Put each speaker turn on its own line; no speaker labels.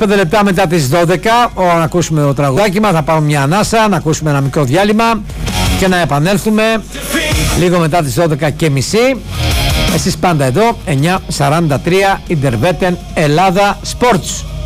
5 λεπτά μετά τις 12, να ακούσουμε το τραγουδάκι μας, θα πάρουμε μια ανάσα, να ακούσουμε ένα μικρό διάλειμμα και να επανέλθουμε λίγο μετά τις 12:30. Εσείς πάντα εδώ, 9:43, Interveten Ελλάδα Sports.